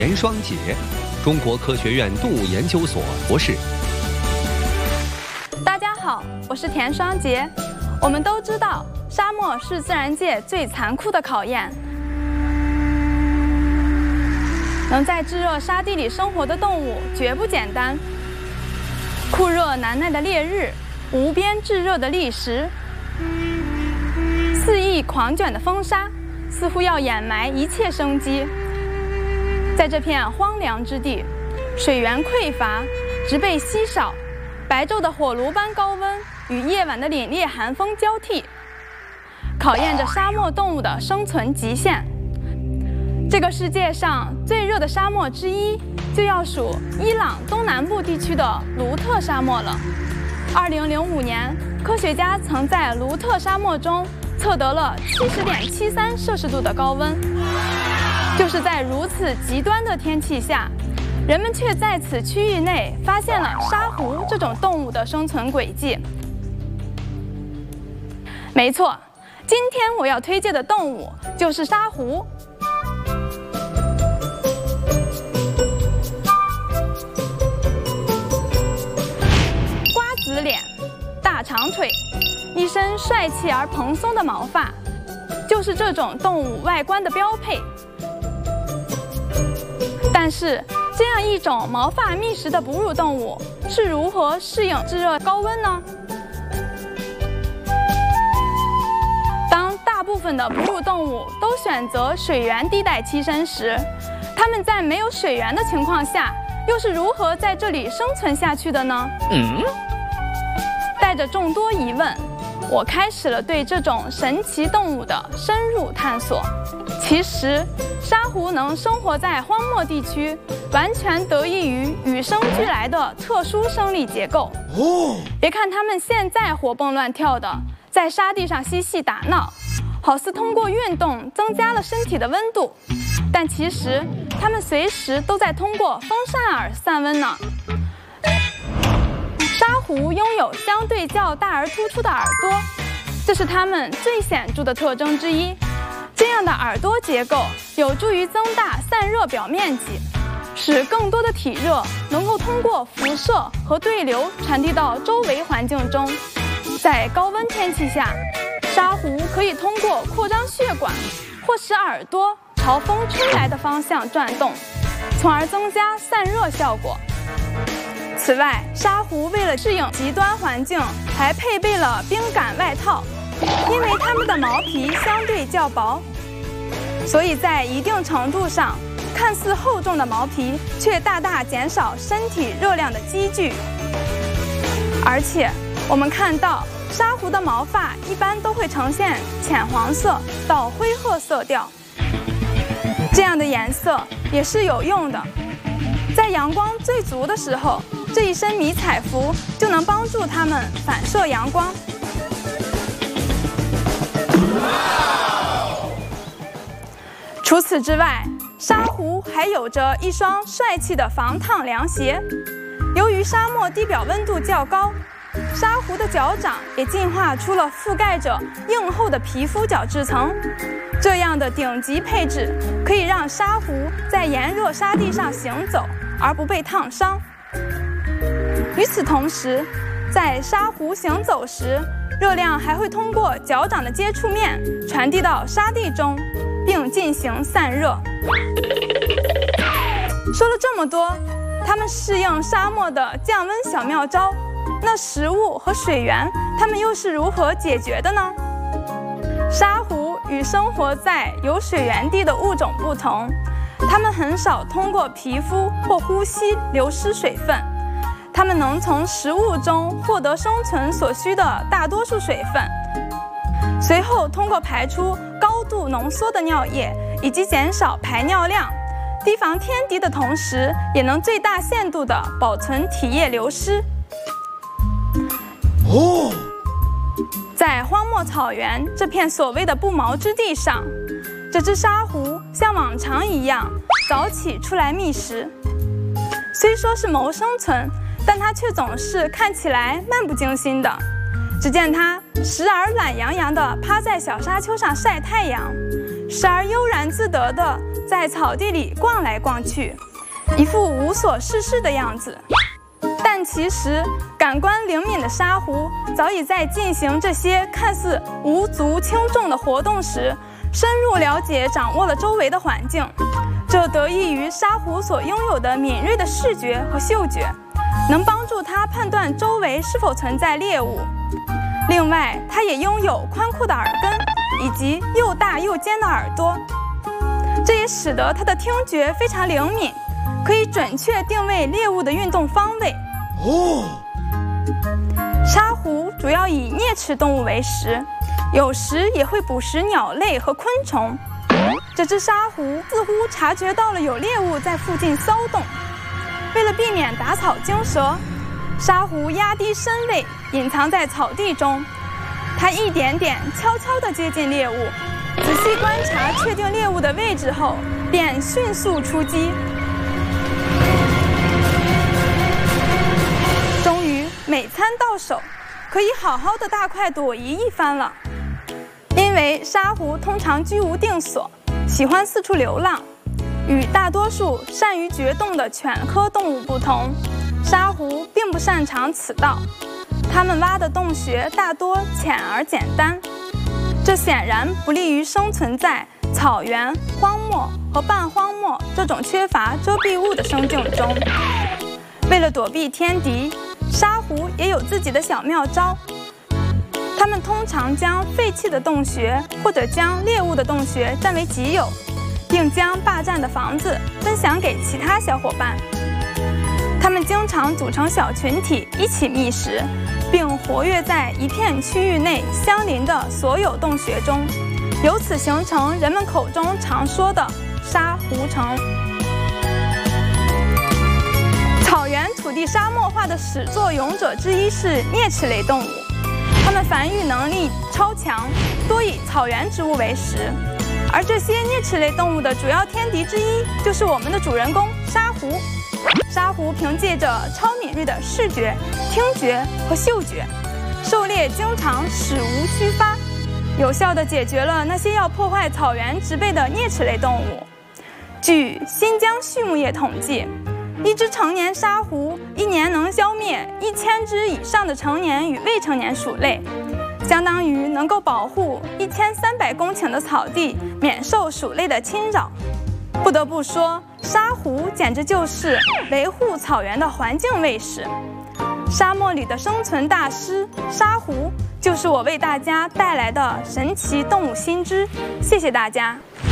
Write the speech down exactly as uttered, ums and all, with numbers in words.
田双杰，中国科学院动物研究所博士。 大家好，我是田双杰。我们都知道，沙漠是自然界最残酷的考验。能在炙热沙地里生活的动物绝不简单。酷热难耐的烈日，无边炙热的砾石，肆意狂卷的风沙，似乎要掩埋一切生机。在这片荒凉之地，水源匮乏，植被稀少，白昼的火炉般高温与夜晚的凛冽寒风交替，考验着沙漠动物的生存极限。这个世界上最热的沙漠之一，就要数伊朗东南部地区的卢特沙漠了。二零零五年，科学家曾在卢特沙漠中测得了七十点七三摄氏度的高温。就是在如此极端的天气下，人们却在此区域内发现了沙狐这种动物的生存轨迹。没错，今天我要推荐的动物就是沙狐。瓜子脸，大长腿，一身帅气而蓬松的毛发，就是这种动物外观的标配。但是，这样一种毛发密实的哺乳动物是如何适应炙热高温呢？当大部分的哺乳动物都选择水源地带栖身时，它们在没有水源的情况下，又是如何在这里生存下去的呢？嗯，带着众多疑问，我开始了对这种神奇动物的深入探索。其实，沙狐能生活在荒漠地区，完全得益于与生俱来的特殊生理结构。哦，别看它们现在活蹦乱跳的，在沙地上嬉戏打闹，好似通过运动增加了身体的温度，但其实它们随时都在通过风扇耳散温呢。沙狐拥有相对较大而突出的耳朵，这是它们最显著的特征之一。这样的耳朵结构有助于增大散热表面积，使更多的体热能够通过辐射和对流传递到周围环境中。在高温天气下，沙狐可以通过扩张血管或使耳朵朝风吹来的方向转动，从而增加散热效果。此外，沙狐为了适应极端环境，还配备了冰感外套。因为它们的毛皮相对较薄，所以在一定程度上，看似厚重的毛皮却大大减少身体热量的积聚。而且，我们看到沙狐的毛发一般都会呈现浅黄色到灰褐色调，这样的颜色也是有用的。在阳光最足的时候，这一身迷彩服就能帮助它们反射阳光。除此之外，沙狐还有着一双帅气的防烫凉鞋。由于沙漠地表温度较高，沙狐的脚掌也进化出了覆盖着硬厚的皮肤角质层。这样的顶级配置可以让沙狐在炎热沙地上行走而不被烫伤。与此同时，在沙狐行走时，热量还会通过脚掌的接触面传递到沙地中，并进行散热。说了这么多，它们适应沙漠的降温小妙招，那食物和水源，它们又是如何解决的呢？沙狐与生活在有水源地的物种不同，它们很少通过皮肤或呼吸流失水分。它们能从食物中获得生存所需的大多数水分，随后通过排出高度浓缩的尿液以及减少排尿量，提防天敌的同时，也能最大限度地保存体液流失。哦，在荒漠草原这片所谓的不毛之地上，这只沙狐像往常一样早起出来觅食。虽说是谋生存，但它却总是看起来漫不经心的。只见它时而懒洋洋地趴在小沙丘上晒太阳，时而悠然自得地在草地里逛来逛去，一副无所事事的样子。但其实，感官灵敏的沙狐早已在进行这些看似无足轻重的活动时，深入了解、掌握了周围的环境。这得益于沙狐所拥有的敏锐的视觉和嗅觉，能帮助它判断周围是否存在猎物。另外，它也拥有宽阔的耳根以及又大又尖的耳朵，这也使得它的听觉非常灵敏，可以准确定位猎物的运动方位。哦，沙狐主要以啮齿动物为食，有时也会捕食鸟类和昆虫。这只沙狐似乎察觉到了有猎物在附近骚动，为了避免打草惊蛇，沙狐压低身位，隐藏在草地中。它一点点悄悄地接近猎物，仔细观察，确定猎物的位置后，便迅速出击。终于美餐到手，可以好好的大快朵颐一番了。因为沙狐通常居无定所，喜欢四处流浪，与大多数善于掘洞的犬科动物不同，沙狐并不擅长此道。它们挖的洞穴大多浅而简单，这显然不利于生存在草原、荒漠和半荒漠这种缺乏遮蔽物的生境中。为了躲避天敌，沙狐也有自己的小妙招。它们通常将废弃的洞穴或者将猎物的洞穴占为己有，并将霸占的房子分享给其他小伙伴。它们经常组成小群体一起觅食，并活跃在一片区域内相邻的所有洞穴中，由此形成人们口中常说的沙狐城。草原土地沙漠化的始作俑者之一是啮齿类动物，它们繁育能力超强，多以草原植物为食。而这些啮齿类动物的主要天敌之一就是我们的主人公沙狐。沙狐凭借着超敏锐的视觉、听觉和嗅觉，狩猎经常使无虚发，有效地解决了那些要破坏草原植被的啮齿类动物。据新疆畜牧业统计，一只成年沙狐一年能消灭一千只以上的成年与未成年鼠类，相当于能够保护一千三百公顷的草地免受鼠类的侵扰。不得不说，沙狐简直就是维护草原的环境卫士。沙漠里的生存大师沙狐，就是我为大家带来的神奇动物新知。谢谢大家。